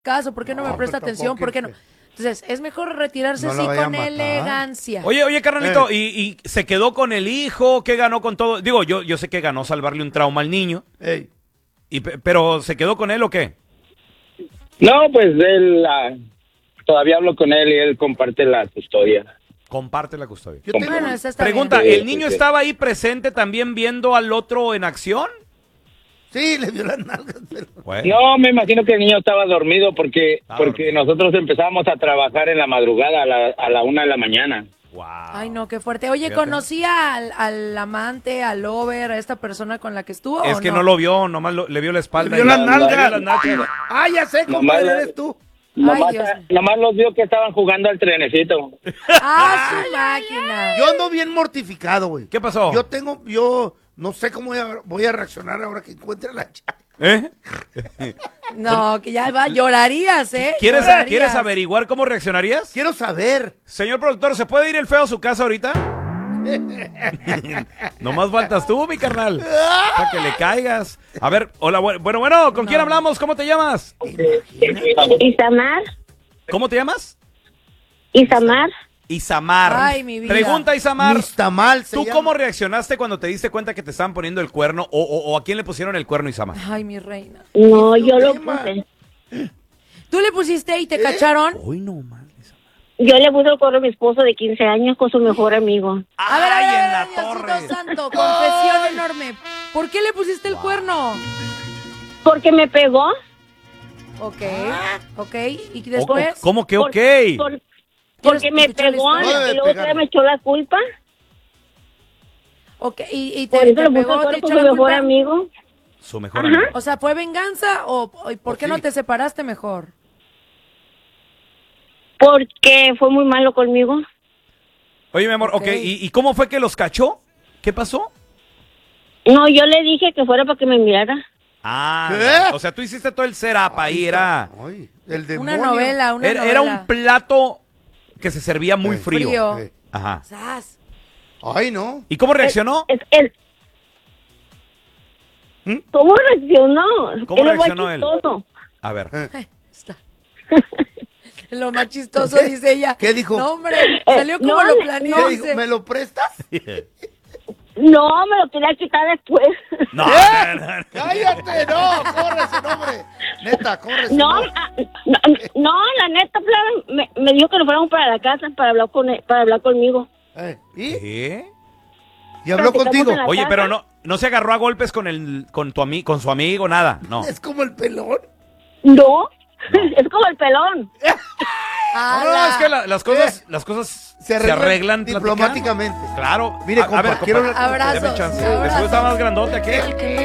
caso? ¿Por qué no me presta atención? ¿Por qué no? Entonces, es mejor retirarse así con elegancia. Oye, carnalito, ¿y se quedó con el hijo? ¿Qué ganó con todo? Digo, yo sé que ganó salvarle un trauma al niño. Pero ¿se quedó con él o qué? No, pues él, todavía hablo con él y él comparte la custodia. Comparte la custodia. Bueno, esa está Pregunta, bien. ¿el niño estaba ahí presente también viendo al otro en acción? Sí, le dio las nalgas. Bueno. No, me imagino que el niño estaba dormido porque dormido. nosotros empezamos a trabajar en la madrugada a la 1 de la mañana. Wow. Ay, no, qué fuerte. Oye, Fíjate. ¿conocía al amante, al lover, a esta persona con la que estuvo? Es o que no lo vio, nomás le vio la espalda. Le vio y las nalgas. le vio las nalgas. Ah, ya sé, compadre, eres tú. Nomás, Dios. nomás los vio que estaban jugando al trenecito. ¡Ah, su máquina! Yo ando bien mortificado, güey. ¿Qué pasó? Yo no sé cómo voy a reaccionar ahora que encuentre la chava. ¿Eh? No, que ya llorarías, ¿eh? ¿Quieres Llorarías. averiguar cómo reaccionarías? Quiero saber. Señor productor, ¿se puede ir el feo a su casa ahorita? Nomás faltas tú, mi carnal. Para que le caigas. A ver, hola, bueno, ¿con quién hablamos? ¿Cómo te llamas? Isamar. ¿Cómo te llamas? Isamar. Isamar. Ay, mi vida. Pregunta, Isamar. Nistamal se ¿Tú llama. cómo reaccionaste cuando te diste cuenta que te estaban poniendo el cuerno? ¿O a quién le pusieron el cuerno, Isamar? Ay, mi reina. No, yo lo puse. ¿Tú le pusiste y te cacharon? Hoy no más. Yo le puse el cuerno a mi esposo de 15 años con su mejor amigo. A ver, ¡Ay, en la Diosito torre! santo, confesión enorme. ¿Por qué le pusiste el cuerno? Porque me pegó. Ok. ¿Y después? ¿Cómo que ok? Porque me escuchar la pegó historia? y luego otra vez me echó la culpa. Ok, y Por te eso le puse el pegó, te cuerno echó con su la mejor culpa. amigo. Su mejor amigo. O sea, ¿fue venganza o por qué no te separaste mejor? Porque fue muy malo conmigo. Oye, mi amor, ok, ¿y cómo fue que los cachó? ¿Qué pasó? No, yo le dije que fuera para que me mirara. Ah, ¿Qué? o sea, tú hiciste todo el setup ahí, era Ay, el Una demonio. novela, una novela. era un plato que se servía muy frío. Frío. Ajá. Sas. Ay, no. ¿Y cómo reaccionó? ¿Cómo reaccionó? ¿Cómo Él es muy reaccionó él? chistoso. A ver. Está. Lo más chistoso, dice ella. ¿Qué dijo? No, hombre, salió como no, lo no, planeó. ¿Qué dice. dijo? ¿Me lo prestas? No, me lo quería quitar después. No, ¡Cállate! ¡No! ¡Corre ese nombre! Neta, corre ese No, nombre. no, la neta, plan, me dijo que nos fuéramos para la casa para hablar para hablar conmigo. ¿Y? ¿Qué? ¿Y habló Platicamos contigo? en la Oye, casa. pero no se agarró a golpes con su amigo, nada, no. Es como el pelón. No, es como el pelón. No, es que las cosas se arreglan diplomáticamente. Claro. Mire, compa, a ver, quiero compa, hablar con Abrazos, dame chance. abrazos. Después está más grandote aquí. El que